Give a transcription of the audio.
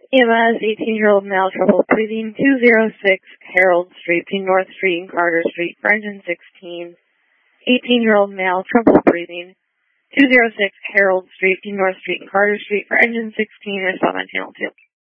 EMS, 18-year-old male, trouble breathing, 206 Harold Street, between North Street and Carter Street, for engine 16. 18-year-old male, trouble breathing, 206 Harold Street, between North Street and Carter Street, for engine 16, respond on channel 2.